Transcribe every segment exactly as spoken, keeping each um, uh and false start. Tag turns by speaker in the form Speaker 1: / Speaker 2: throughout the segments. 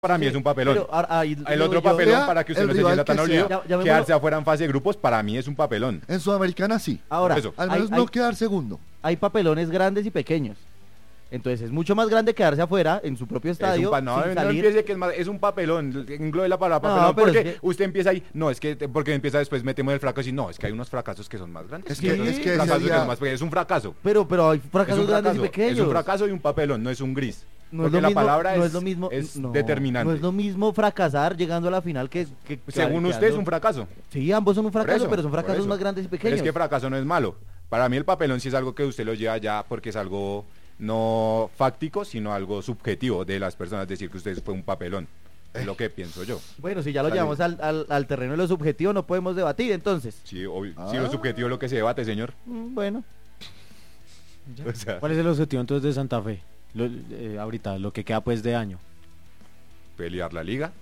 Speaker 1: para mí es un papelón.
Speaker 2: Pero, ah, ah, y-
Speaker 1: El
Speaker 2: yo-
Speaker 1: otro
Speaker 2: yo-
Speaker 1: papelón,
Speaker 3: Sea
Speaker 1: para que usted
Speaker 3: el
Speaker 1: no se
Speaker 3: rival
Speaker 1: sienta tan
Speaker 3: que
Speaker 1: olido,
Speaker 3: sea.
Speaker 2: Ya- llamémoslo-
Speaker 1: quedarse afuera en fase de grupos, para mí es un papelón.
Speaker 3: En Sudamericana sí.
Speaker 2: Ahora,
Speaker 1: Eso.
Speaker 3: Al
Speaker 2: hay,
Speaker 3: menos
Speaker 2: hay-
Speaker 3: no quedar segundo.
Speaker 2: hay papelones grandes y pequeños. Entonces es mucho más grande quedarse afuera en su propio
Speaker 1: Es un
Speaker 2: estadio
Speaker 1: pa- no,
Speaker 2: sin
Speaker 1: no
Speaker 2: salir.
Speaker 1: empiece que es, más, es un papelón, englobe la palabra
Speaker 2: No,
Speaker 1: papelón,
Speaker 2: pero
Speaker 1: porque
Speaker 2: es que-
Speaker 1: usted empieza ahí, no, es que, te- porque empieza después, metemos el fracaso y no, es que hay unos fracasos que son más grandes.
Speaker 3: Es que-
Speaker 1: Entonces,
Speaker 3: es que
Speaker 1: fracasos
Speaker 3: ese
Speaker 1: que
Speaker 3: día-
Speaker 1: son más pequeños, es un fracaso.
Speaker 2: Pero, pero hay
Speaker 1: Es
Speaker 2: fracasos
Speaker 1: un
Speaker 2: grandes
Speaker 1: fracaso,
Speaker 2: y pequeños.
Speaker 1: es un fracaso y un papelón, no es un gris.
Speaker 2: No es
Speaker 1: porque
Speaker 2: lo
Speaker 1: la
Speaker 2: mismo,
Speaker 1: palabra
Speaker 2: no
Speaker 1: es,
Speaker 2: es lo mismo,
Speaker 1: es
Speaker 2: no,
Speaker 1: determinante.
Speaker 2: No es lo mismo fracasar llegando a la final que, que
Speaker 1: Según
Speaker 2: que-
Speaker 1: usted es
Speaker 2: quedando-
Speaker 1: un fracaso.
Speaker 2: Sí, ambos son un
Speaker 1: Por
Speaker 2: fracaso,
Speaker 1: eso,
Speaker 2: pero son
Speaker 1: por
Speaker 2: fracasos
Speaker 1: eso.
Speaker 2: más grandes y
Speaker 1: Pero
Speaker 2: pequeños.
Speaker 1: es que fracaso no es malo. Para mí el papelón sí es algo que usted lo lleva ya porque es algo no fáctico, sino algo subjetivo de las personas, decir que usted fue un papelón. Es lo que pienso yo.
Speaker 2: Bueno, si ya lo
Speaker 1: Sale.
Speaker 2: llevamos al, al, al terreno de lo subjetivo, no podemos debatir, entonces.
Speaker 1: Sí, obvio.
Speaker 3: Ah.
Speaker 1: Sí, lo subjetivo es lo que se debate, señor.
Speaker 2: Mm, Bueno,
Speaker 1: O sea,
Speaker 4: ¿Cuál es el objetivo entonces de Santa Fe? Lo- eh, ahorita, lo que queda pues de año.
Speaker 1: pelear la liga.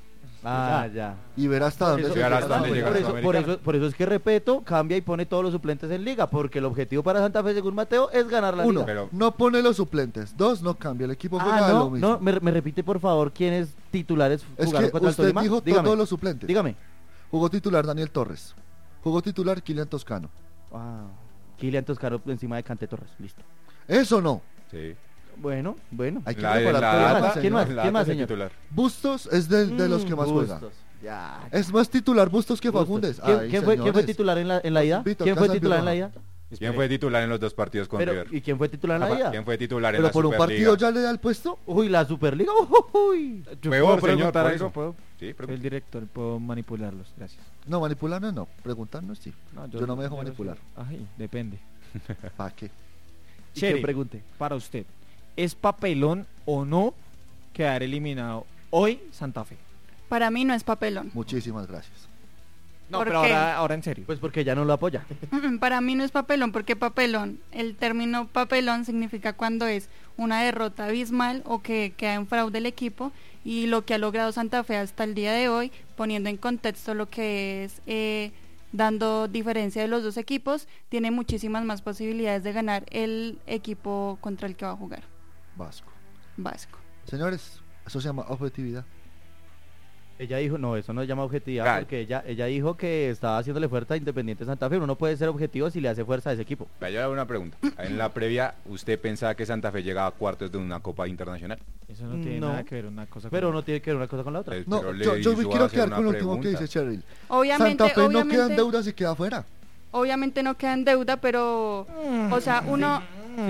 Speaker 2: ah, ya.
Speaker 3: Y ver hasta dónde
Speaker 2: Eso-
Speaker 3: se
Speaker 1: Llegar
Speaker 3: llega.
Speaker 1: hasta dónde
Speaker 2: por,
Speaker 1: llega
Speaker 2: por
Speaker 1: la
Speaker 2: eso, por,
Speaker 1: Sudamericana.
Speaker 2: eso, por eso es que Repeto cambia y pone todos los suplentes en liga, porque el objetivo para Santa Fe, según Mateo, es ganar la
Speaker 3: Uno,
Speaker 2: liga.
Speaker 1: Pero-
Speaker 3: no pone los suplentes. Dos, no cambia. El equipo juega
Speaker 2: Ah,
Speaker 3: lo
Speaker 2: no,
Speaker 3: mismo.
Speaker 2: no, me, me repite por favor quiénes titulares
Speaker 3: Es
Speaker 2: jugaron
Speaker 3: que
Speaker 2: contra el
Speaker 3: usted
Speaker 2: Tolima.
Speaker 3: dijo
Speaker 2: dígame,
Speaker 3: todos los suplentes.
Speaker 2: dígame.
Speaker 3: Jugó titular Daniel Torres. Jugó titular Kylian Toscano.
Speaker 2: Ah, Kylian Toscano encima de Cante Torres, listo.
Speaker 3: Eso no.
Speaker 1: Sí.
Speaker 2: Bueno, bueno.
Speaker 3: Hay que
Speaker 1: La,
Speaker 3: mejorar
Speaker 1: la
Speaker 3: todo
Speaker 2: ¿Quién
Speaker 1: data,
Speaker 2: más? ¿Quién más?
Speaker 1: la
Speaker 2: ¿Quién
Speaker 1: data
Speaker 2: más,
Speaker 1: es el
Speaker 2: señor?
Speaker 1: titular.
Speaker 3: Bustos es de, de los que más
Speaker 2: Mm,
Speaker 3: juega.
Speaker 2: Bustos, Ya.
Speaker 3: Es más titular Bustos que
Speaker 2: Bustos.
Speaker 3: Fagundes.
Speaker 2: ¿Quién,
Speaker 3: Ay,
Speaker 2: quién fue, ¿Quién fue
Speaker 3: señores.
Speaker 2: titular en la, en la ida?
Speaker 3: Víctor
Speaker 2: ¿Quién fue
Speaker 3: Casas
Speaker 2: titular en la ida?
Speaker 3: Birroja.
Speaker 1: ¿Quién fue titular en los dos partidos con
Speaker 2: Pero,
Speaker 1: River?
Speaker 2: ¿y quién fue titular en la ida?
Speaker 1: ¿Quién fue titular en
Speaker 3: Pero
Speaker 1: la
Speaker 3: por un
Speaker 1: Superliga?
Speaker 3: partido ya le da el puesto.
Speaker 2: Uy, la Superliga. Uy.
Speaker 5: Yo
Speaker 1: Peor,
Speaker 5: puedo
Speaker 1: señor,
Speaker 5: preguntar
Speaker 1: por
Speaker 5: algo,
Speaker 1: eso.
Speaker 5: ¿puedo?
Speaker 1: Sí,
Speaker 5: Soy
Speaker 1: pero
Speaker 5: el director, puedo manipularlos, gracias.
Speaker 3: No, manipularnos no. Preguntarnos sí. Yo no me dejo
Speaker 5: yo
Speaker 3: manipular.
Speaker 5: soy- Ay, depende.
Speaker 3: ¿Para qué?
Speaker 2: ¿Y
Speaker 5: Chere,
Speaker 2: quién pregunte?
Speaker 5: para usted, ¿es papelón o no quedar eliminado hoy Santa Fe?
Speaker 6: Para mí no es papelón.
Speaker 3: Muchísimas gracias.
Speaker 5: No,
Speaker 6: ¿Por
Speaker 5: pero
Speaker 6: qué?
Speaker 5: ahora, ahora en serio.
Speaker 2: Pues porque ya no lo apoya.
Speaker 6: Para mí no es papelón, porque papelón, el término papelón significa cuando es una derrota abismal o que queda en fraude el equipo, y lo que ha logrado Santa Fe hasta el día de hoy, poniendo en contexto lo que es eh, dando diferencia de los dos equipos, tiene muchísimas más posibilidades de ganar el equipo contra el que va a jugar,
Speaker 3: Vasco.
Speaker 6: Vasco.
Speaker 3: Señores, eso se llama objetividad.
Speaker 2: Ella dijo, no, eso no se llama objetividad,
Speaker 1: Ay.
Speaker 2: porque ella ella dijo que estaba haciéndole fuerza a Independiente Santa Fe. Uno no puede ser objetivo si le hace fuerza a ese equipo.
Speaker 1: Vaya, yo le hago una pregunta. En la previa, ¿usted pensaba que Santa Fe llegaba a cuartos de una Copa Internacional?
Speaker 5: Eso no tiene
Speaker 2: No.
Speaker 5: nada que ver una cosa
Speaker 2: Pero
Speaker 5: con
Speaker 2: no tiene que ver una cosa con la otra.
Speaker 1: Pues,
Speaker 3: No,
Speaker 1: pero le
Speaker 3: yo, yo me
Speaker 1: hizo
Speaker 3: quiero
Speaker 1: hacer
Speaker 3: quedar
Speaker 1: una
Speaker 3: con lo último que
Speaker 1: pregunta.
Speaker 3: dice Cheryl.
Speaker 6: Obviamente,
Speaker 3: Santa Fe no
Speaker 6: obviamente,
Speaker 3: queda en deuda si queda afuera.
Speaker 6: obviamente no queda en deuda, pero, o sea, uno...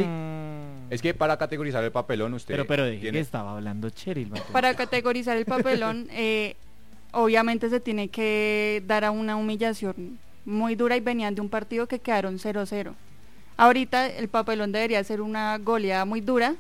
Speaker 1: Es que para categorizar el papelón, usted
Speaker 5: Pero, pero dije
Speaker 1: tiene-
Speaker 5: que estaba hablando Cheryl, Mateo.
Speaker 6: Para categorizar el papelón, eh, obviamente se tiene que dar a una humillación muy dura, y venían de un partido que quedaron cero cero. Ahorita el papelón debería ser una goleada muy dura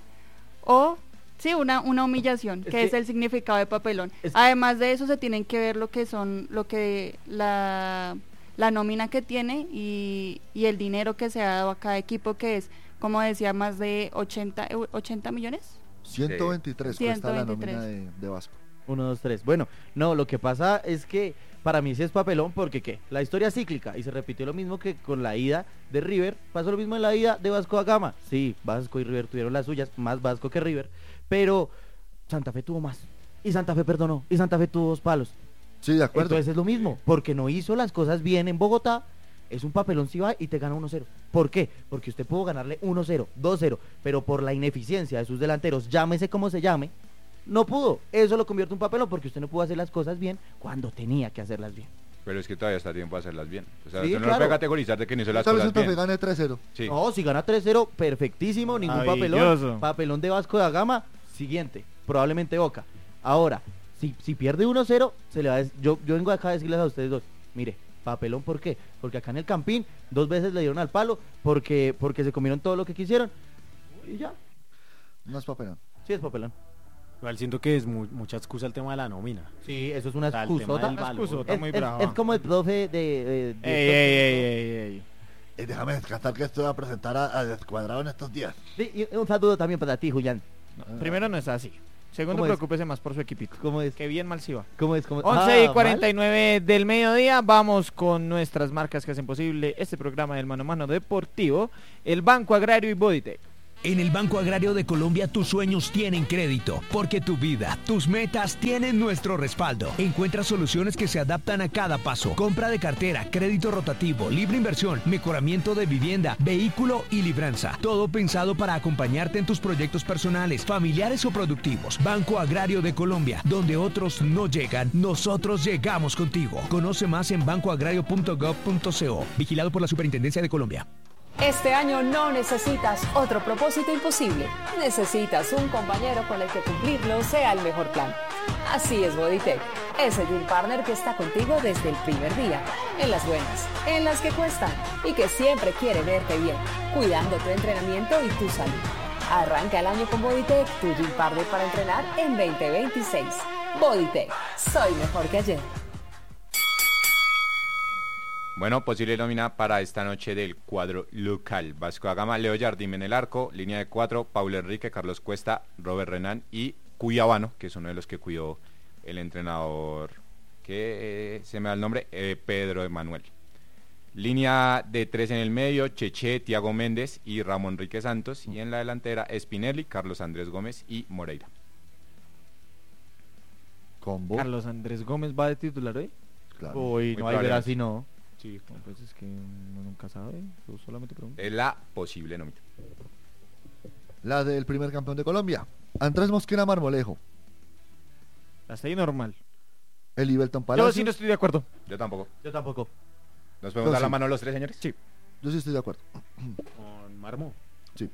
Speaker 6: o, sí, una, una humillación,
Speaker 2: Es
Speaker 6: que es
Speaker 2: que-
Speaker 6: el significado de papelón.
Speaker 2: es-
Speaker 6: Además de eso se tienen que ver lo que son, lo que la, la nómina que tiene y, y el dinero que se ha dado a cada equipo, que es, como decía, más de ochenta, eu- ochenta millones.
Speaker 3: ciento veintitrés cuesta la
Speaker 6: ciento veintitrés.
Speaker 3: nómina de, de Vasco.
Speaker 2: Uno, dos, tres. Bueno, no, lo que pasa es que para mí sí es papelón, porque ¿qué? La historia es cíclica y se repitió lo mismo que con la ida de River. Pasó lo mismo en la ida de Vasco da Gama. Sí, Vasco y River tuvieron las suyas, más Vasco que River, pero Santa Fe tuvo más. Y Santa Fe perdonó, y Santa Fe tuvo dos palos.
Speaker 3: Sí, de acuerdo.
Speaker 2: Entonces es lo mismo, porque no hizo las cosas bien en Bogotá. Es un papelón si va y te gana uno cero. ¿Por qué? Porque usted pudo ganarle uno cero, dos cero, pero por la ineficiencia de sus delanteros, llámese como se llame, no pudo. Eso lo convierte en un papelón, porque usted no pudo hacer las cosas bien cuando tenía que hacerlas bien.
Speaker 1: Pero es que todavía está tiempo de hacerlas bien. O sea,
Speaker 2: Sí,
Speaker 1: usted no
Speaker 2: claro.
Speaker 1: lo puede categorizar de que no hizo las
Speaker 3: Tal vez
Speaker 1: cosas
Speaker 3: Santa Fe
Speaker 1: bien.
Speaker 3: gane tres cero.
Speaker 1: Sí.
Speaker 2: No, si gana tres cero, perfectísimo, ningún
Speaker 5: Maravilloso.
Speaker 2: papelón. Papelón de Vasco da Gama, siguiente, probablemente Boca. Ahora, si, si pierde uno cero, se le va a des- yo, yo vengo acá a decirles a ustedes dos, mire, papelón, ¿por qué? Porque acá en el Campín dos veces le dieron al palo porque, porque se comieron todo lo que quisieron y ya,
Speaker 3: No es papelón.
Speaker 2: sí es papelón.
Speaker 4: Igual siento que es mu- mucha excusa el tema de la nómina.
Speaker 2: Sí, eso es una
Speaker 4: O sea, el tema
Speaker 2: excusota.
Speaker 4: del valor.
Speaker 5: Excusota
Speaker 2: Es,
Speaker 5: muy
Speaker 2: es-
Speaker 5: brava.
Speaker 2: es como el profe de... de- de-
Speaker 5: Ey, ey, ey, ey, ey.
Speaker 3: Eh, déjame descansar que estoy a presentar a, a Descuadrado en estos días.
Speaker 2: Sí, y un saludo también para ti, Julián.
Speaker 5: No, primero no es así. Segundo,
Speaker 2: ¿Cómo es?
Speaker 5: preocúpese más por su equipito.
Speaker 2: ¿Cómo es?
Speaker 5: Que bien mal si va.
Speaker 2: ¿Cómo es? ¿Cómo-
Speaker 5: once
Speaker 2: Ah,
Speaker 5: y cuarenta y nueve del mediodía, vamos con nuestras marcas que hacen posible este programa del Mano a Mano Deportivo, el Banco Agrario y Bodytech.
Speaker 7: En el Banco Agrario de Colombia tus sueños tienen crédito, porque tu vida, tus metas tienen nuestro respaldo. Encuentra soluciones que se adaptan a cada paso. Compra de cartera, crédito rotativo, libre inversión, mejoramiento de vivienda, vehículo y libranza. Todo pensado para acompañarte en tus proyectos personales, familiares o productivos. Banco Agrario de Colombia, donde otros no llegan, nosotros llegamos contigo. Conoce más en banco agrario punto gov punto co. Vigilado por la Superintendencia de Colombia.
Speaker 8: Este año no necesitas otro propósito imposible. Necesitas un compañero con el que cumplirlo sea el mejor plan. Así es Bodytech, ese gym partner que está contigo desde el primer día, en las buenas, en las que cuestan y que siempre quiere verte bien, cuidando tu entrenamiento y tu salud. Arranca el año con Bodytech, tu gym partner para entrenar en veinte veintiséis. Bodytech, soy mejor que ayer.
Speaker 1: Bueno, posible nómina para esta noche del cuadro local. Vasco da Gama, Leo Jardim en el arco, línea de cuatro, Paulo Enrique, Carlos Cuesta, Robert Renan y Cuyabano, que es uno de los que cuidó el entrenador, que eh, se me da el nombre, eh, Pedro Emanuel. Línea de tres en el medio, Cheche, Tiago Méndez y Ramón Enrique Santos. Y en la delantera, Spinelli, Carlos Andrés Gómez y Moreira.
Speaker 3: Combo.
Speaker 5: Carlos Andrés Gómez va de titular hoy.
Speaker 3: Claro.
Speaker 2: Uy, no hay ver así, no.
Speaker 5: Sí, no, pues es que uno nunca sabe, yo solamente pregunto.
Speaker 1: Es la posible nómina.
Speaker 3: La del primer campeón de Colombia, Andrés Mosquera Marmolejo.
Speaker 5: Hasta ahí normal.
Speaker 3: El Ibelton Palacios.
Speaker 5: Yo sí no estoy de acuerdo.
Speaker 1: Yo tampoco.
Speaker 2: Yo tampoco.
Speaker 1: ¿Nos podemos
Speaker 3: Yo
Speaker 1: dar la
Speaker 3: sí.
Speaker 1: mano los tres, señores?
Speaker 5: Sí.
Speaker 3: Yo sí estoy de acuerdo.
Speaker 4: Con Marmo.
Speaker 3: Sí.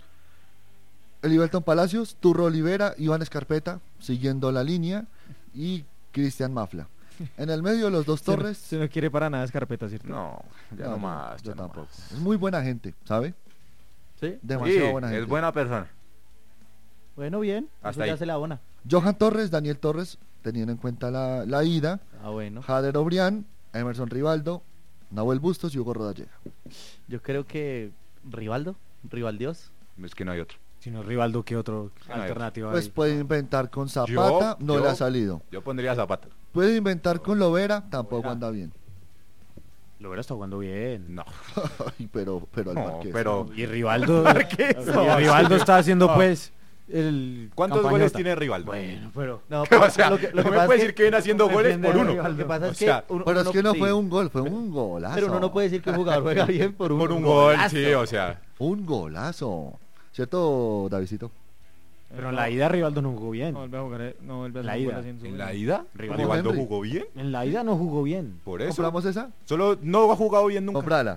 Speaker 3: El Ibelton Palacios, Turro Olivera, Iván Escarpeta, siguiendo la línea, y Cristian Mafla. En el medio los dos Torres.
Speaker 5: Se no, se no quiere para nada Escarpeta, ¿cierto?
Speaker 1: No, ya
Speaker 3: No,
Speaker 1: no,
Speaker 3: yo-
Speaker 1: más.
Speaker 3: yo
Speaker 1: ya no
Speaker 3: tampoco.
Speaker 1: más.
Speaker 3: Es muy buena gente, ¿sabe?
Speaker 2: ¿Sí?
Speaker 3: Demasiado
Speaker 1: Sí,
Speaker 3: buena gente.
Speaker 1: es buena persona.
Speaker 2: Bueno, bien.
Speaker 1: Hasta
Speaker 2: Eso ya
Speaker 1: ahí.
Speaker 2: se la abona.
Speaker 3: Johan Torres, Daniel Torres, teniendo en cuenta la, la ida.
Speaker 2: Ah, bueno.
Speaker 3: Jader Obrián, Emerson Rivaldo, Nahuel Bustos y Hugo Rodallega.
Speaker 2: Yo creo que Rivaldo, Rivaldios.
Speaker 1: Es que no hay otro.
Speaker 4: Si no Rivaldo, ¿qué otro
Speaker 1: no hay
Speaker 4: alternativa
Speaker 3: Pues
Speaker 4: hay?
Speaker 3: puede inventar con Zapata,
Speaker 1: Yo-
Speaker 3: no
Speaker 1: yo-
Speaker 3: le ha salido.
Speaker 1: Yo pondría Zapata.
Speaker 3: Puede inventar con Lovera, tampoco
Speaker 4: Lovera.
Speaker 3: anda bien.
Speaker 4: Lo hubiera estado jugando bien.
Speaker 1: No.
Speaker 3: Ay, pero, pero al
Speaker 1: No,
Speaker 3: Marqués.
Speaker 1: pero-
Speaker 4: Y Rivaldo.
Speaker 5: Marqués.
Speaker 4: y Rivaldo está haciendo, pues. El
Speaker 1: ¿Cuántos
Speaker 4: campañota.
Speaker 1: goles tiene Rivaldo?
Speaker 4: Bueno, pero.
Speaker 2: No,
Speaker 1: O sea,
Speaker 2: lo que, lo
Speaker 1: no
Speaker 2: que
Speaker 1: me
Speaker 2: pasa
Speaker 1: puede
Speaker 2: es
Speaker 1: decir que viene haciendo
Speaker 2: uno
Speaker 1: goles
Speaker 2: defiende
Speaker 1: por
Speaker 2: a
Speaker 1: uno.
Speaker 2: Rivaldo. Lo que pasa
Speaker 1: O
Speaker 2: es
Speaker 1: sea,
Speaker 2: que uno-
Speaker 3: Pero es
Speaker 2: uno-
Speaker 3: que no
Speaker 2: sí.
Speaker 3: fue un gol, fue un golazo.
Speaker 2: Pero uno no puede decir que un jugador juega bien por un,
Speaker 1: por un gol,
Speaker 2: golazo.
Speaker 1: sí, o sea.
Speaker 3: Un golazo. ¿Cierto, Davidito?
Speaker 4: Pero en la ida Rivaldo no jugó bien.
Speaker 5: No vuelve a jugar, eh, no vuelve a
Speaker 4: La
Speaker 5: hacer
Speaker 4: ida.
Speaker 5: goles así en su
Speaker 1: ¿En
Speaker 5: vida.
Speaker 1: la ida?
Speaker 4: Rivaldo
Speaker 1: ¿Rivaldo
Speaker 3: Henry.
Speaker 1: jugó bien?
Speaker 4: En la ida no jugó bien.
Speaker 1: Por eso.
Speaker 3: ¿Compramos esa?
Speaker 1: Solo no ha jugado bien nunca.
Speaker 3: Comprala.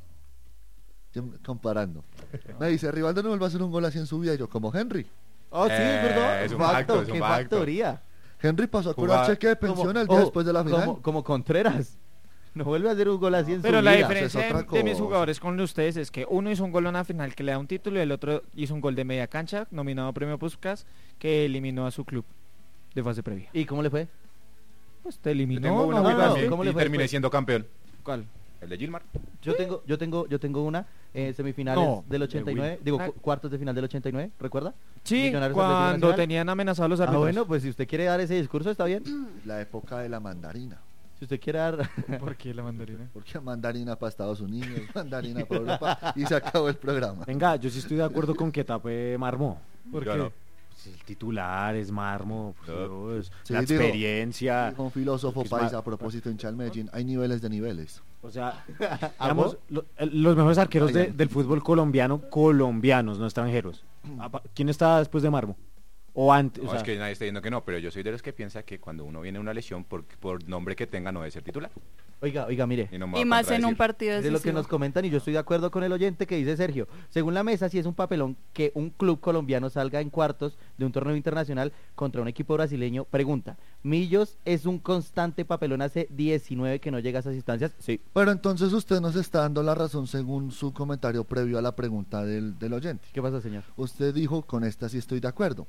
Speaker 3: Yo comparando. Me dice, Rivaldo no vuelve a hacer un gol así en su vida. Y yo, como Henry.
Speaker 2: Oh, sí,
Speaker 1: Eh,
Speaker 2: es verdad.
Speaker 1: es un
Speaker 2: Facto,
Speaker 1: facto, es un
Speaker 2: qué
Speaker 1: facto.
Speaker 2: factoría.
Speaker 3: Henry pasó a curar
Speaker 1: Jugaba-
Speaker 3: cheque de pensión el día
Speaker 2: ojo,
Speaker 3: después de la final.
Speaker 2: Como, como Contreras. No vuelve a hacer un gol así en
Speaker 5: Pero
Speaker 2: su
Speaker 5: la
Speaker 2: vida.
Speaker 5: diferencia
Speaker 3: es otra
Speaker 5: de, de mis
Speaker 3: cosa.
Speaker 5: jugadores con ustedes es que uno hizo un gol en una final que le da un título y el otro hizo un gol de media cancha, nominado a Premio Puskás, que eliminó a su club de fase previa.
Speaker 2: ¿Y cómo le fue?
Speaker 5: Pues te
Speaker 1: Yo
Speaker 5: eliminó,
Speaker 1: tengo una
Speaker 5: no
Speaker 1: que
Speaker 2: no,
Speaker 5: jugaste.
Speaker 1: también,
Speaker 2: ¿cómo le
Speaker 1: y
Speaker 2: fue
Speaker 1: terminé
Speaker 2: después?
Speaker 1: siendo campeón.
Speaker 5: ¿Cuál?
Speaker 1: El de Gilmar.
Speaker 2: Yo tengo, yo tengo, yo tengo una en semifinales
Speaker 5: No,
Speaker 2: del ochenta y nueve,
Speaker 5: de
Speaker 2: digo
Speaker 5: Will.
Speaker 2: cu- cuartos de final del ochenta y nueve, ¿recuerda?
Speaker 5: Sí,
Speaker 2: Millonarios Atlético
Speaker 5: cuando
Speaker 2: Nacional.
Speaker 5: tenían amenazados a los
Speaker 2: Ah,
Speaker 5: árbitros.
Speaker 2: bueno, pues si usted quiere dar ese discurso está bien.
Speaker 3: La época de la mandarina.
Speaker 2: Si usted quiere dar
Speaker 5: ¿Por qué la mandarina?
Speaker 3: Porque mandarina para Estados Unidos, mandarina para Europa. Y se acabó el programa.
Speaker 4: Venga, yo sí estoy de acuerdo con que tape Marmo.
Speaker 5: ¿Por
Speaker 1: Yo
Speaker 5: qué?
Speaker 1: no.
Speaker 4: Pues el titular es Marmo. Pues,
Speaker 1: No.
Speaker 4: Dios,
Speaker 3: Sí,
Speaker 4: la
Speaker 3: digo,
Speaker 4: experiencia.
Speaker 3: Dijo un filósofo
Speaker 4: Es
Speaker 3: paisa
Speaker 4: ma-
Speaker 3: a propósito hincha del Medellín. Hay niveles de niveles.
Speaker 4: O sea,
Speaker 2: ¿A
Speaker 4: digamos,
Speaker 2: vos?
Speaker 4: lo- el- los mejores arqueros de-
Speaker 3: Oigan.
Speaker 4: del fútbol colombiano, colombianos, no extranjeros. Apa- ¿Quién está después de Marmo? O antes. O
Speaker 1: No,
Speaker 4: sea,
Speaker 1: es que nadie está diciendo que no, pero yo soy de los que piensa que cuando uno viene a una lesión, por, por nombre que tenga, no debe ser titular.
Speaker 2: Oiga, oiga, mire.
Speaker 1: Y, no me va
Speaker 6: Y
Speaker 1: a
Speaker 6: más en un
Speaker 1: contradecir.
Speaker 6: partido
Speaker 2: Es de lo que
Speaker 6: decisivo.
Speaker 2: nos comentan y yo estoy de acuerdo con el oyente que dice Sergio. Según la mesa, sí es un papelón que un club colombiano salga en cuartos de un torneo internacional contra un equipo brasileño. Pregunta, ¿Millos es un constante papelón hace diecinueve que no llega a esas instancias? Sí.
Speaker 3: Pero entonces usted nos está dando la razón según su comentario previo a la pregunta del, del oyente.
Speaker 2: ¿Qué pasa, señor?
Speaker 3: Usted dijo, con esta sí estoy de acuerdo.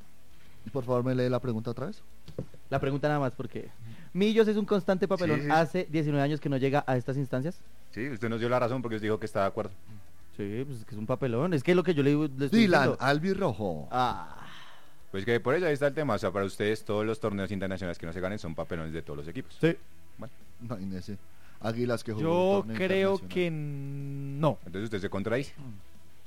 Speaker 3: Y por favor me lee la pregunta otra vez.
Speaker 2: La pregunta nada más porque Millos es un constante papelón
Speaker 1: Sí.
Speaker 2: hace diecinueve años que no llega a estas instancias.
Speaker 1: Sí, usted nos dio la razón porque usted dijo que está de acuerdo.
Speaker 2: Sí, pues es que es un papelón. Es que es lo que yo le, digo- le estoy
Speaker 3: Dylan
Speaker 2: diciendo.
Speaker 3: Albirrojo.
Speaker 2: Ah,
Speaker 1: Pues que por eso ahí está el tema. O sea, para ustedes todos los torneos internacionales que no se ganen son papelones de todos los equipos.
Speaker 2: sí.
Speaker 3: Imagínese. Águilas que jugó
Speaker 5: Yo
Speaker 3: un torneo
Speaker 5: creo
Speaker 3: internacional.
Speaker 5: que no.
Speaker 1: Entonces usted se contradice.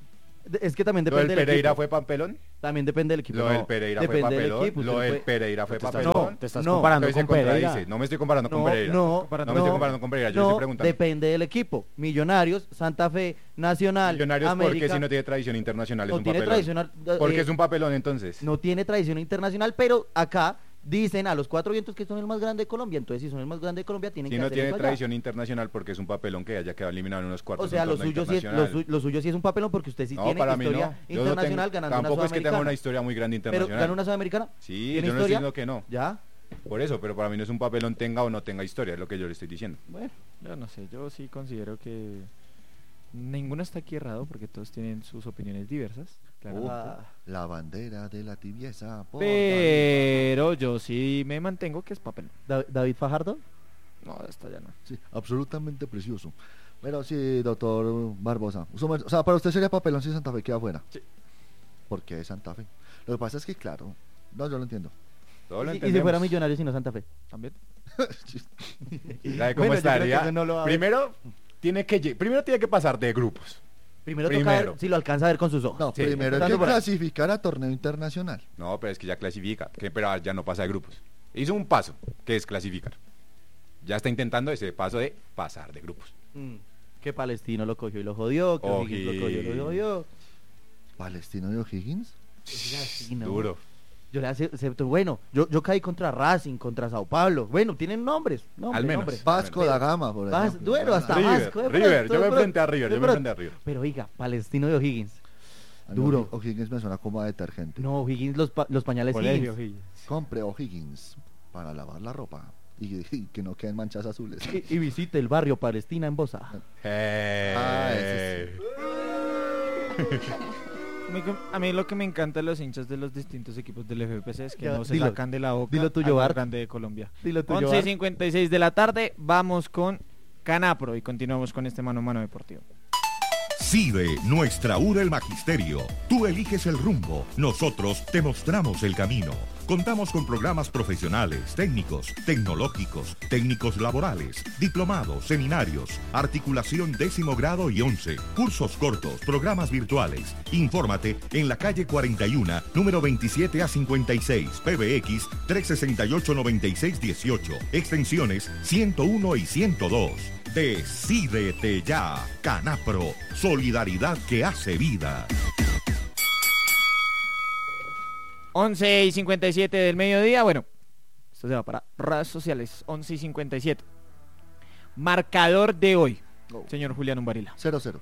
Speaker 2: De- Es que también
Speaker 1: ¿Lo
Speaker 2: depende
Speaker 1: del
Speaker 2: del
Speaker 1: Pereira
Speaker 2: equipo.
Speaker 1: fue papelón?
Speaker 2: También depende del equipo.
Speaker 1: ¿Lo
Speaker 2: no,
Speaker 1: del Pereira fue
Speaker 2: depende del
Speaker 1: papelón?
Speaker 2: equipo,
Speaker 1: ¿Lo
Speaker 2: usted
Speaker 1: del
Speaker 2: puede-
Speaker 1: Pereira fue
Speaker 4: Te estás,
Speaker 1: papelón?
Speaker 4: no, te estás
Speaker 2: No,
Speaker 4: comparando
Speaker 1: Entonces se
Speaker 4: con Pereira.
Speaker 1: contradice. No me estoy comparando con
Speaker 2: No,
Speaker 1: Pereira.
Speaker 2: no,
Speaker 1: no me estoy comparando con Pereira, yo
Speaker 2: no,
Speaker 1: estoy preguntando.
Speaker 2: depende del equipo. Millonarios, Santa Fe, Nacional,
Speaker 1: Millonarios,
Speaker 2: América.
Speaker 1: porque si no tiene tradición internacional es
Speaker 2: no
Speaker 1: un
Speaker 2: tiene
Speaker 1: papelón.
Speaker 2: tradicional, eh,
Speaker 1: Porque
Speaker 2: eh,
Speaker 1: es un papelón entonces.
Speaker 2: no tiene tradición internacional, pero acá dicen a los cuatro vientos que son el más grande de Colombia. Entonces, si son el más grande de Colombia, tienen
Speaker 1: Si
Speaker 2: que
Speaker 1: no
Speaker 2: hacer
Speaker 1: tiene
Speaker 2: eso allá.
Speaker 1: tradición internacional porque es un papelón que haya quedado eliminado en unos cuartos
Speaker 2: O sea,
Speaker 1: de
Speaker 2: lo
Speaker 1: un torneo
Speaker 2: suyo, sí es, lo,
Speaker 1: internacional.
Speaker 2: su- lo suyo sí es un papelón porque usted sí
Speaker 1: No,
Speaker 2: tiene
Speaker 1: para mí
Speaker 2: historia
Speaker 1: no. Yo no
Speaker 2: internacional
Speaker 1: tengo-
Speaker 2: ganando
Speaker 1: tampoco
Speaker 2: una
Speaker 1: es que tenga
Speaker 2: sudamericana.
Speaker 1: una historia muy grande
Speaker 2: Pero
Speaker 1: internacional.
Speaker 2: ganó una sudamericana.
Speaker 1: Sí,
Speaker 2: ¿Tiene
Speaker 1: yo no estoy
Speaker 2: historia?
Speaker 1: diciendo que no.
Speaker 2: ¿Ya?
Speaker 1: Por eso, pero para mí no es un papelón tenga o no tenga historia, es lo que yo le estoy diciendo.
Speaker 2: Bueno.
Speaker 5: Yo no sé, yo sí considero que ninguno está aquí errado porque todos tienen sus opiniones diversas. claramente.
Speaker 2: Ah,
Speaker 3: La bandera de la tibieza. por
Speaker 5: Pero yo sí me mantengo que es papel.
Speaker 2: Da- David Fajardo.
Speaker 5: No, hasta ya no.
Speaker 3: Sí, absolutamente precioso. Pero sí, doctor Barbosa. Su mer- O sea, para usted sería papelón si Santa Fe queda afuera.
Speaker 5: Sí.
Speaker 3: ¿Por qué Santa Fe? Lo que pasa es que, claro, no, yo lo entiendo.
Speaker 1: Todo lo
Speaker 2: Y- y, si
Speaker 1: entendemos.
Speaker 2: fuera Millonarios y no Santa Fe.
Speaker 5: También.
Speaker 1: ¿Sabe cómo
Speaker 2: Bueno, yo creo que
Speaker 1: estaría?
Speaker 2: eso no lo va a ver.
Speaker 1: Primero tiene que lle- primero tiene que pasar de grupos.
Speaker 2: Primero,
Speaker 1: Primero.
Speaker 2: toca ver si lo alcanza a ver con sus ojos.
Speaker 3: No,
Speaker 1: Sí.
Speaker 3: primero hay
Speaker 2: Empezando
Speaker 3: que
Speaker 2: por ahí.
Speaker 3: clasificar a torneo internacional.
Speaker 1: No, pero es que ya clasifica, que, pero ya no pasa de grupos. Hizo un paso, que es clasificar. Ya está intentando ese paso de pasar de grupos.
Speaker 2: Mm, que Palestino lo cogió y lo jodió, que O'Higgins lo cogió y lo jodió.
Speaker 3: Palestino y O'Higgins.
Speaker 2: Sí, no.
Speaker 1: Duro.
Speaker 2: Yo le hace, acepto, bueno, yo, yo caí contra Racing, contra Sao Paulo. Bueno, tienen nombres. nombre,
Speaker 1: Al menos.
Speaker 2: nombre.
Speaker 3: Vasco da Gama, por
Speaker 2: Vas-
Speaker 3: ejemplo.
Speaker 2: bueno, hasta
Speaker 1: River,
Speaker 2: Vasco. de
Speaker 1: River,
Speaker 2: pronto,
Speaker 1: yo me
Speaker 2: de
Speaker 1: enfrenté a
Speaker 2: pronto,
Speaker 1: River,
Speaker 2: de
Speaker 1: yo me
Speaker 2: pronto.
Speaker 1: enfrenté a River.
Speaker 2: Pero oiga, Palestino y O'Higgins.
Speaker 3: A mí
Speaker 2: Duro.
Speaker 3: O'Hi- O'Higgins me suena como a detergente.
Speaker 2: No, O'Higgins, los, pa- los pañales
Speaker 4: Colegio,
Speaker 2: Higgins.
Speaker 4: Higgins.
Speaker 3: Compre O'Higgins para lavar la ropa y, y que no queden manchas azules.
Speaker 2: Y, y visite el barrio Palestina en Bosa.
Speaker 3: Ah, ese
Speaker 1: Eh,
Speaker 5: A mí, que- a mí lo que me encanta de los hinchas de los distintos equipos del F P C es que
Speaker 2: Ya,
Speaker 5: no se
Speaker 2: dilo.
Speaker 5: sacan de la boca
Speaker 2: Dilo tuyo,
Speaker 5: al más
Speaker 2: Bart.
Speaker 5: grande de Colombia.
Speaker 2: Dilo tuyo,
Speaker 5: once y
Speaker 2: Bart.
Speaker 5: cincuenta y seis de la tarde, vamos con Canapro y continuamos con este mano a mano deportivo.
Speaker 9: CIDE, nuestra U del Magisterio. Tú eliges el rumbo, nosotros te mostramos el camino. Contamos con programas profesionales, técnicos, tecnológicos, técnicos laborales, diplomados, seminarios, articulación décimo grado y once, cursos cortos, programas virtuales. Infórmate en la calle cuarenta y uno, número veintisiete a cincuenta y seis, P B X trescientos sesenta y ocho, noventa y seis dieciocho, extensiones ciento uno y ciento dos. Decídete ya, Canapro, solidaridad que hace vida.
Speaker 5: once y cincuenta y siete del mediodía, bueno, esto se va para redes sociales, once y cincuenta y siete. Marcador de hoy,
Speaker 3: Oh.
Speaker 5: señor Julián Umbarila.
Speaker 3: cero cero.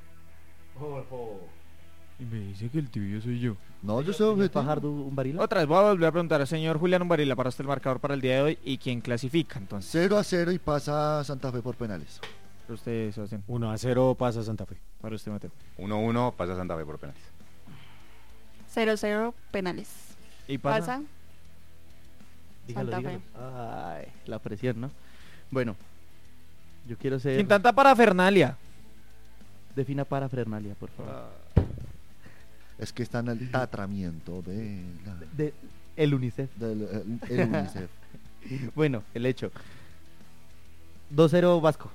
Speaker 5: Y me dice que el tibio soy yo.
Speaker 3: No, yo soy objetivo.
Speaker 2: Fajardo, un barilo.
Speaker 5: Otra vez voy a volver a preguntar al señor Julián Umbarila para usted el marcador para el día de hoy y quién clasifica entonces.
Speaker 3: cero a cero y pasa Santa Fe por penales.
Speaker 5: Para usted, Sebastián.
Speaker 4: uno a cero pasa Santa Fe.
Speaker 5: Para usted, Mateo.
Speaker 1: uno uno pasa Santa Fe por penales.
Speaker 6: cero cero penales.
Speaker 5: ¿Y pasa?
Speaker 6: Pasa.
Speaker 2: Dígalo,
Speaker 6: Santa
Speaker 2: dígalo. Ay, la presión, ¿no? Bueno, yo quiero ser...
Speaker 5: Sin tanta parafernalia.
Speaker 2: Defina para Fernalia, por favor.
Speaker 3: Es que está en el tatramiento de la-
Speaker 2: De, el UNICEF.
Speaker 3: del el- el UNICEF.
Speaker 2: Bueno, el hecho. dos cero Vasco.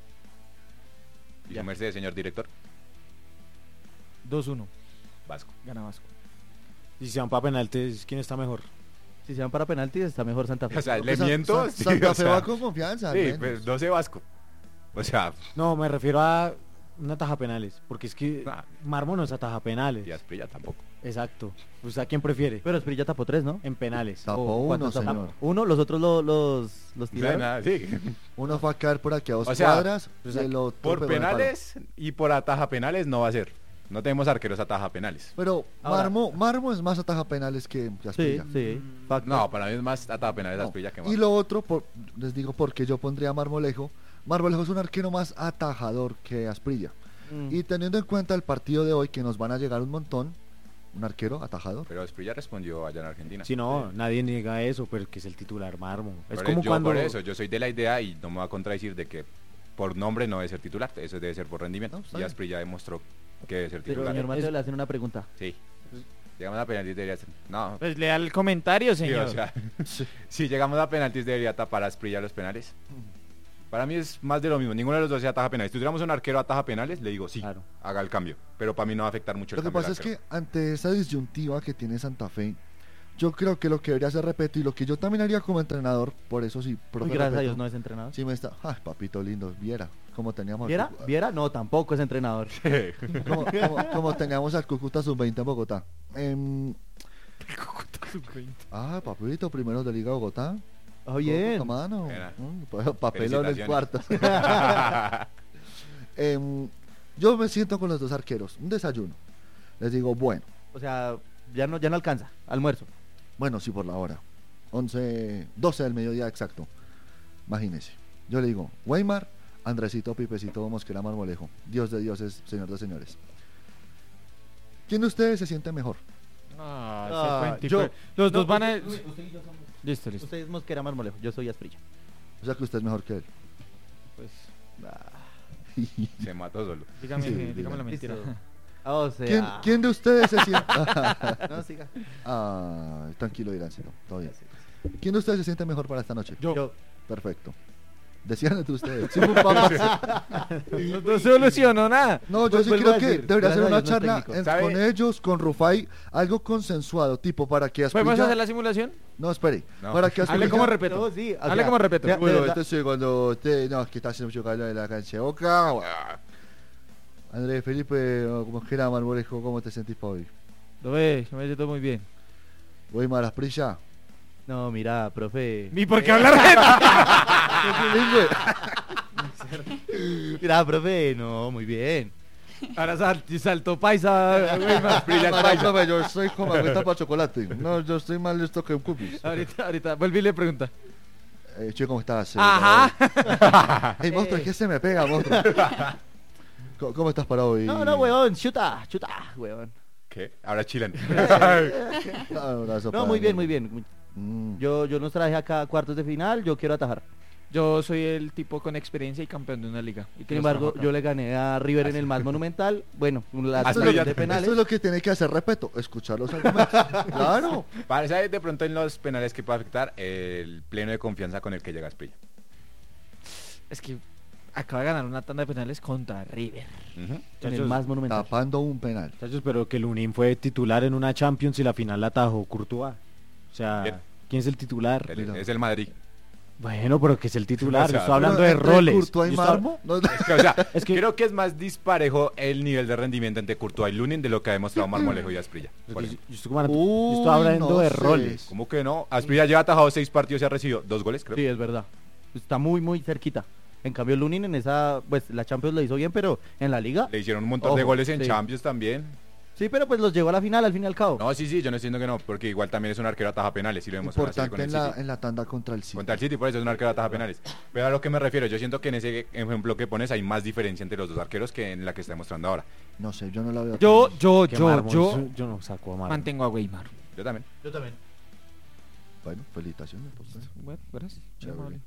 Speaker 1: ¿Y
Speaker 2: Ya.
Speaker 1: su merced, señor director?
Speaker 5: dos uno.
Speaker 1: Vasco.
Speaker 5: Gana Vasco.
Speaker 4: Y si van para penaltis, ¿quién está mejor?
Speaker 2: Si se van para penaltis, está mejor Santa Fe.
Speaker 1: O sea,
Speaker 3: Porque
Speaker 1: le
Speaker 3: San-
Speaker 1: miento.
Speaker 3: San-
Speaker 1: sí,
Speaker 3: Santa
Speaker 1: o
Speaker 3: Fe
Speaker 1: sea,
Speaker 3: va con confianza. al
Speaker 1: Sí,
Speaker 3: menos.
Speaker 1: pues doce Vasco. O sea,
Speaker 4: No, me refiero a una taja penales, porque es que
Speaker 1: Ah.
Speaker 4: Marmo no es ataja penales.
Speaker 1: y Asprilla tampoco.
Speaker 4: Exacto. ¿Usted a quién prefiere?
Speaker 2: Pero Esprilla tapó tres, ¿no?
Speaker 4: En penales.
Speaker 3: Tapó
Speaker 2: ¿O
Speaker 3: uno,
Speaker 2: cuántos tapó?
Speaker 3: señor.
Speaker 2: Uno, los otros lo- los, los
Speaker 1: No hay
Speaker 2: tiraron.
Speaker 1: nada, sí.
Speaker 3: Uno fue a caer por aquí a dos
Speaker 1: O sea,
Speaker 3: cuadras
Speaker 4: o
Speaker 3: y
Speaker 4: sea,
Speaker 3: el otro
Speaker 1: Por
Speaker 3: pegó en el palo.
Speaker 1: penales y por ataja penales no va a ser. No tenemos arqueros ataja penales.
Speaker 3: Pero
Speaker 2: Ahora-
Speaker 3: Marmo, Marmo es más ataja penales que que
Speaker 2: Sí,
Speaker 3: Asprilla.
Speaker 2: sí. facto.
Speaker 1: No, para mí es más ataja penales
Speaker 3: No.
Speaker 1: Asprilla que
Speaker 3: Y
Speaker 1: más.
Speaker 3: lo otro, por- les digo porque yo pondría a Marmolejo. Marmolejo es un arquero más atajador que Asprilla.
Speaker 2: Mm.
Speaker 3: Y teniendo en cuenta el partido de hoy, que nos van a llegar un montón, un arquero atajador.
Speaker 1: Pero Asprilla respondió allá en Argentina.
Speaker 4: Si no, nadie niega eso, pero que es el titular Marmo. Es
Speaker 1: Por
Speaker 4: como
Speaker 1: yo
Speaker 4: cuando...
Speaker 1: por eso, yo soy de la idea y no me va a contradecir de que por nombre no debe ser titular, eso debe ser por rendimiento.
Speaker 3: No, está
Speaker 1: y
Speaker 3: bien.
Speaker 1: Asprilla demostró que debe ser
Speaker 2: Pero,
Speaker 1: titular.
Speaker 2: señor Mateo,
Speaker 4: Es-
Speaker 2: le hacen una pregunta.
Speaker 1: Sí. Llegamos a penaltis debería ser. No.
Speaker 5: Pues lea el comentario,
Speaker 1: Sí,
Speaker 5: señor.
Speaker 1: o sea, si llegamos a penaltis debería tapar a Asprilla los penales. Para mí es más de lo mismo. Ninguno de los dos se ataja penales. Si tuviéramos un arquero ataja penales, le digo sí,
Speaker 4: Claro.
Speaker 1: haga el cambio. Pero para mí no va a afectar mucho el
Speaker 3: Lo que
Speaker 1: cambio
Speaker 3: pasa
Speaker 1: del
Speaker 3: es que
Speaker 1: arquero.
Speaker 3: ante esa disyuntiva que tiene Santa Fe, yo creo que lo que debería hacer Repeto y lo que yo también haría como entrenador, por eso sí, profe
Speaker 2: Uy, gracias a
Speaker 3: Repeto,
Speaker 2: Dios no es entrenador.
Speaker 3: sí me está, ay, papito lindo, viera cómo teníamos
Speaker 2: ¿Viera?
Speaker 3: al Cúcuta-
Speaker 2: ¿Viera? No, tampoco es entrenador.
Speaker 3: como, como- como teníamos al Cúcuta sub veinte en Bogotá. Em, ah, papito, primero de Liga Bogotá.
Speaker 2: Ah, bien.
Speaker 3: Cúcuta, mano.
Speaker 1: Buena.
Speaker 3: Mm, pues, papelón en cuarto.
Speaker 1: Felicitaciones.
Speaker 3: Em, yo me siento con los dos arqueros, un desayuno. Les digo, bueno,
Speaker 2: O sea, ya no, ya no alcanza. Almuerzo.
Speaker 3: bueno, sí por la hora. once, doce del mediodía exacto. Imagínese. Yo le digo, Weimar, Andresito, Pipecito, Mosquera, Marmolejo. Dios de dioses, señor de señores. ¿Quién de ustedes se siente mejor?
Speaker 5: Ah,
Speaker 2: Ah,
Speaker 5: ese cuentico.
Speaker 2: yo-
Speaker 5: Los
Speaker 2: No,
Speaker 5: dos van a...
Speaker 2: usted- usted- usted y yo somos-
Speaker 5: Listo, listo.
Speaker 2: Usted es Mosquera Marmolejo, yo soy Asprilla.
Speaker 3: O sea que usted es mejor que él.
Speaker 2: Pues.
Speaker 1: Se mató solo.
Speaker 5: Dígame,
Speaker 3: Sí,
Speaker 5: dígame
Speaker 3: dígame.
Speaker 5: la mentira.
Speaker 2: Listo. O sea.
Speaker 3: ¿Quién, quién de ustedes se siente?
Speaker 2: No, siga.
Speaker 3: ah, tranquilo, Irancito. Todo bien. ¿Quién de ustedes se siente mejor para esta noche?
Speaker 2: Yo.
Speaker 3: Perfecto. Decían entre ustedes. Sí, un papá.
Speaker 5: No, no solucionó nada.
Speaker 3: No, yo
Speaker 2: Pues
Speaker 3: sí
Speaker 2: vuelvo
Speaker 3: creo
Speaker 2: a
Speaker 3: que
Speaker 2: decir,
Speaker 3: debería ser
Speaker 2: gracias a
Speaker 3: una
Speaker 2: Dios no es
Speaker 3: charla
Speaker 2: técnico.
Speaker 3: en-
Speaker 1: ¿Sabe?
Speaker 3: con ellos, con Rufai, algo consensuado, tipo para que
Speaker 5: ¿Podemos
Speaker 3: Asprilla...
Speaker 5: hacer la simulación?
Speaker 3: No, espere.
Speaker 1: No.
Speaker 3: Para que
Speaker 5: Hable
Speaker 3: Asprilla-
Speaker 5: como respeto.
Speaker 2: No, sí, o
Speaker 5: Hable
Speaker 2: sea,
Speaker 5: como respeto.
Speaker 2: de- de
Speaker 3: Bueno,
Speaker 2: verdad-
Speaker 3: este sí, cuando usted... No, es que está haciendo mucho calor en la cancha de Boca. Andrés Felipe, como que era Marmolejo, ¿cómo te sentís para hoy?
Speaker 5: Lo ves, yo me siento muy bien.
Speaker 3: Voy mal Asprilla.
Speaker 2: No, mira, profe.
Speaker 5: ¿Y por qué hablar de
Speaker 2: Mira, profe, no, muy bien.
Speaker 5: Ahora sal- saltó paisa, güey, más brilla el
Speaker 3: Para,
Speaker 5: paisa.
Speaker 3: profe, yo soy como agüita para chocolate. No, yo estoy más listo que un cookies.
Speaker 5: Ahorita, ahorita, vuelve y le pregunta.
Speaker 3: Eh, chico, ¿cómo estás? Eh,
Speaker 5: Ajá.
Speaker 3: Hey, monstruo, ¿qué se me pega, monstruo? ¿Cómo, cómo estás para hoy?
Speaker 2: No, no, weón, chuta, chuta, weón.
Speaker 1: ¿Qué? Ahora chilan.
Speaker 3: Un abrazo
Speaker 2: No,
Speaker 3: para
Speaker 2: muy
Speaker 3: mí.
Speaker 2: bien, muy bien.
Speaker 3: Mm.
Speaker 2: Yo, yo nos traje acá a cuartos de final, yo quiero atajar.
Speaker 5: Yo soy el tipo con experiencia y campeón de una liga. Y que
Speaker 2: Sin
Speaker 5: los
Speaker 2: embargo,
Speaker 5: trajo acá.
Speaker 2: yo le gané a River en el más monumental. Bueno, la
Speaker 1: Esto
Speaker 3: Esto,
Speaker 1: Asprilla
Speaker 3: es lo,
Speaker 2: de
Speaker 3: esto
Speaker 2: penales.
Speaker 3: es lo que tiene que hacer, respeto, escuchar los argumentos. Claro.
Speaker 1: Para saber de pronto en los penales que puede afectar el pleno de confianza con el que llega Asprilla.
Speaker 5: Es que acaba de ganar una tanda de penales contra River.
Speaker 1: Ujú.
Speaker 2: En el
Speaker 4: Muchachos,
Speaker 2: más monumental.
Speaker 3: Tapando un penal.
Speaker 4: Muchachos, pero que Lunin fue titular en una Champions y la final la atajó Courtois. O sea,
Speaker 1: Bien.
Speaker 4: ¿quién es el titular?
Speaker 1: El-
Speaker 3: Mira.
Speaker 1: es el Madrid.
Speaker 4: Bueno, pero que es el titular.
Speaker 1: O sea,
Speaker 4: Yo estoy hablando
Speaker 3: Pero
Speaker 4: de
Speaker 3: entre
Speaker 4: roles.
Speaker 3: Courtois y
Speaker 4: Yo estoy-
Speaker 3: Marmo, no-
Speaker 1: Es que, o sea,
Speaker 4: Es que-
Speaker 1: creo que es más disparejo el nivel de rendimiento entre Courtois y Lunin de lo que ha demostrado Marmolejo y Asprilla.
Speaker 4: Yo
Speaker 1: Por
Speaker 4: estoy,
Speaker 1: eso.
Speaker 4: yo estoy como- yo
Speaker 3: Uy,
Speaker 4: estoy hablando
Speaker 3: no
Speaker 4: de
Speaker 3: sé.
Speaker 4: roles.
Speaker 1: ¿Cómo que no? Asprilla lleva atajado seis partidos y ha recibido dos goles, creo.
Speaker 2: Sí, es verdad. Está muy, muy cerquita. En cambio, Lunin en esa, pues la Champions lo hizo bien, pero en la Liga.
Speaker 1: Le hicieron un montón de
Speaker 2: Ojo,
Speaker 1: goles en
Speaker 2: sí.
Speaker 1: Champions también.
Speaker 2: Sí, pero pues los llegó a la final al fin y al cabo.
Speaker 1: No, sí, sí, yo no estoy diciendo que no, porque igual también es un arquero ataja penales y lo demostró en la serie
Speaker 3: Importante
Speaker 1: con
Speaker 3: en
Speaker 1: el
Speaker 3: la,
Speaker 1: City.
Speaker 3: en la tanda contra el City.
Speaker 1: Contra el City, por eso es un arquero ataja penales. Pero a lo que me refiero, yo siento que en ese ejemplo que pones hay más diferencia entre los dos arqueros que en la que está demostrando ahora.
Speaker 3: No sé, yo no la veo.
Speaker 5: Yo,
Speaker 3: tan-
Speaker 5: yo,
Speaker 4: Que
Speaker 5: yo,
Speaker 4: Marmo,
Speaker 5: yo
Speaker 4: eso- yo no saco a Marmo.
Speaker 5: mantengo a Weimar.
Speaker 1: Yo también.
Speaker 2: Yo también.
Speaker 3: Bueno, felicitaciones. por usted.
Speaker 5: Bueno, gracias. Muy
Speaker 3: Chévere.
Speaker 5: amable.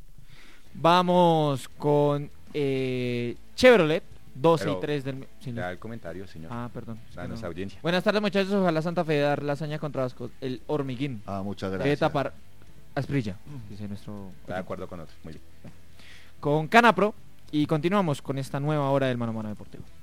Speaker 5: Vamos con eh, Chevrolet, doce
Speaker 1: Pero-
Speaker 5: y tres del... sí, no.
Speaker 1: Da el comentario, señor.
Speaker 5: Ah, perdón. es
Speaker 1: Da
Speaker 5: que
Speaker 1: nuestra
Speaker 5: no.
Speaker 1: audiencia.
Speaker 5: Buenas tardes, muchachos. Ojalá Santa Fe dar la hazaña contra Vasco. El Hormiguín.
Speaker 3: Ah, muchas
Speaker 5: Debe
Speaker 3: gracias.
Speaker 5: tapar Asprilla, dice nuestro...
Speaker 1: Está de acuerdo con otros. Muy bien.
Speaker 5: Con Canapro. Y continuamos con esta nueva hora del Mano a Mano Deportivo.